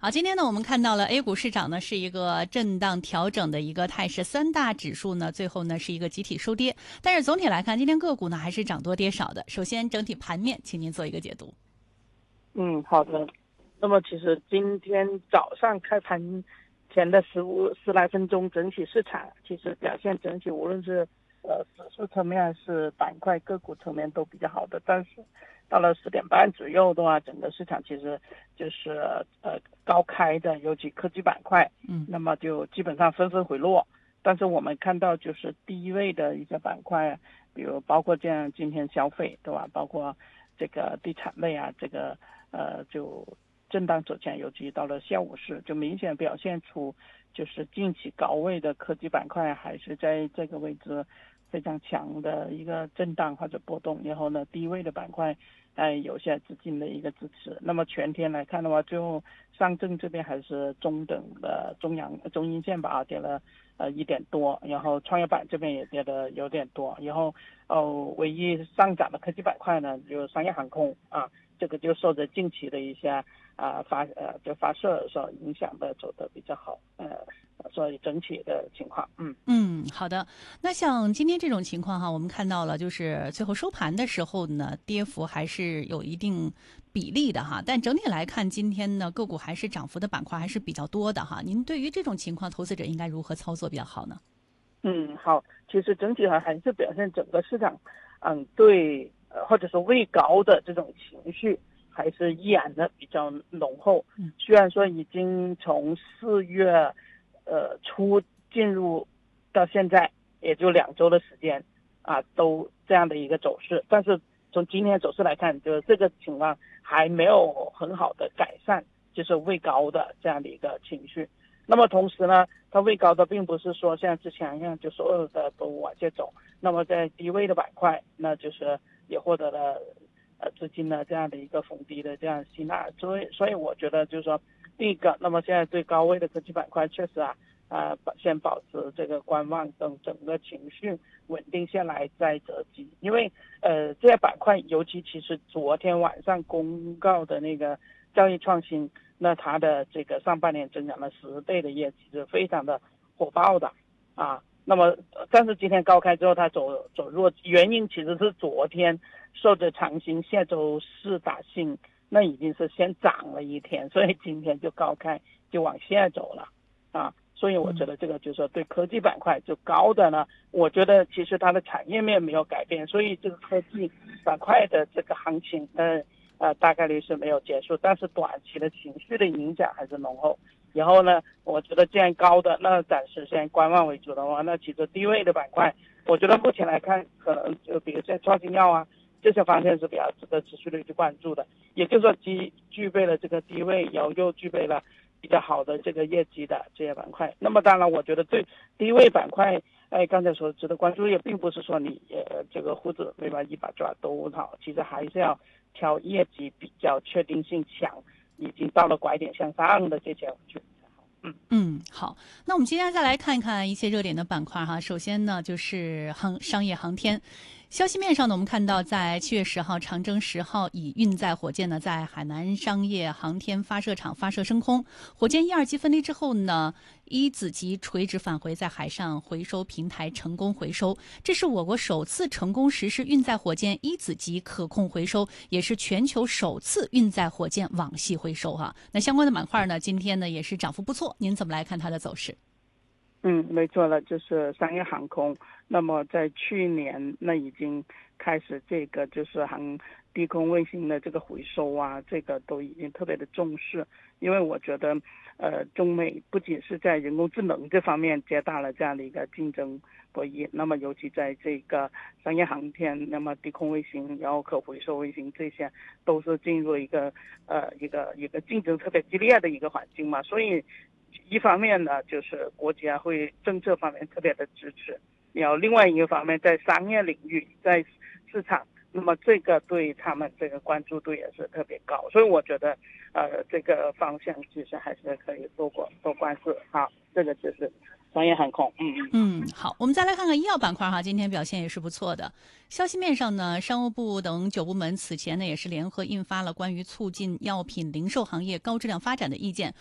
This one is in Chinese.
好，今天呢，我们看到了 A 股市场呢是一个震荡调整的一个态势，三大指数呢最后呢是一个集体收跌，但是总体来看，今天个股呢还是涨多跌少的。首先，整体盘面，请您做一个解读。 好的。那么其实今天早上开盘前的十来分钟，整体市场其实表现整体无论是指数层面还是板块个股层面都比较好的，但是到了10点半左右的话，整个市场其实就是高开的，尤其科技板块，那么就基本上纷纷回落。但是我们看到就是低位的一些板块，比如包括这样今天消费，对吧？包括这个地产类啊，这个就震荡走强，尤其到了下午市，就明显表现出就是近期高位的科技板块还是在这个位置非常强的一个震荡或者波动，然后呢，低位的板块有些资金的一个支持。那么全天来看的话，最后上证这边还是中等的中阴线吧，跌了1点多，然后创业板这边也跌的有点多，然后唯一上涨的科技板块呢，就商业航空啊，这个就受着近期的一些发射所影响的走的比较好，所以整体的情况。 好的。那像今天这种情况哈，我们看到了，就是最后收盘的时候呢，跌幅还是有一定比例的哈。但整体来看，今天呢，个股还是涨幅的板块还是比较多的哈。您对于这种情况，投资者应该如何操作比较好呢？ 好，其实整体还是表现整个市场，对，或者说位高的这种情绪还是依然的比较浓厚。虽然说已经从4月初进入到现在也就2周的时间啊，都这样的一个走势，但是从今天走势来看，就是这个情况还没有很好的改善，就是位高的这样的一个情绪。那么同时呢，它位高的并不是说像之前一样就所有的都往下走，那么在低位的板块，那就是也获得了资金的这样的一个逢低的这样吸纳。所以我觉得就是说，第一个，那么现在对高位的科技板块确实先保持这个观望，等整个情绪稳定下来再择机。因为这些板块，尤其其实昨天晚上公告的那个交易创新，那它的这个上半年增长了10倍的业绩，是非常的火爆的啊。那么但是今天高开之后它走弱，原因其实是昨天受着长兴下周四打新，那已经是先涨了一天，所以今天就高开就往下走了啊。所以我觉得这个就是说对科技板块就高的呢，我觉得其实它的产业面没有改变，所以这个科技板块的这个行情大概率是没有结束，但是短期的情绪的影响还是浓厚。然后呢，我觉得既然高的那暂时先观望为主的话，那其实低位的板块，我觉得目前来看，可能就比如像创新药啊这些方面是比较值得持续的去关注的。也就是说，具备了这个低位，然后又具备了比较好的这个业绩的这些板块。那么当然，我觉得对低位板块，刚才所值得关注，也并不是说你这个胡子对吧一把抓都好，其实还是要挑业绩比较确定性强，已经到了拐点向上的这些去。 好，那我们今天再来看一看一些热点的板块哈。首先呢，就是商业航天。消息面上呢，我们看到在7月10号，长征10号以运载火箭呢在海南商业航天发射场发射升空，火箭1、2级分离之后呢，一子级垂直返回在海上回收平台成功回收，这是我国首次成功实施运载火箭一子级可控回收，也是全球首次运载火箭网系回收哈。那相关的板块呢，今天呢也是涨幅不错，您怎么来看它的走势？ 没错了，就是商业航空。那么在去年，那已经开始这个就是低空卫星的这个回收啊，这个都已经特别的重视。因为我觉得，中美不仅是在人工智能这方面接大了这样的一个竞争博弈，那么尤其在这个商业航天，那么低空卫星，然后可回收卫星，这些都是进入一个竞争特别激烈的一个环境嘛，所以。一方面呢，就是国家会政策方面特别的支持，然后另外一个方面，在商业领域，在市场，那么这个对他们这个关注度也是特别高，所以我觉得，这个方向其实还是可以多关注。好，这个就是商业航空。 好，我们再来看看医药板块哈，今天表现也是不错的。消息面上呢，商务部等9部门此前呢也是联合印发了关于促进药品零售行业高质量发展的意见，